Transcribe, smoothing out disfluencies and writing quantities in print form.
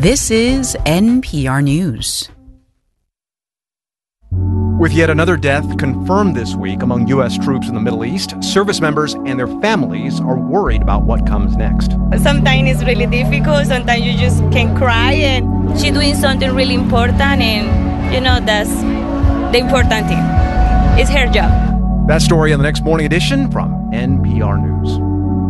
This is NPR News. With yet another death confirmed this week among U.S. troops in the Middle East, service members and their families are worried about what comes next. Sometimes it's really difficult. Sometimes you just can cry, and she's doing something really important, and, that's the important thing. It's her job. That story in the next morning edition from NPR News.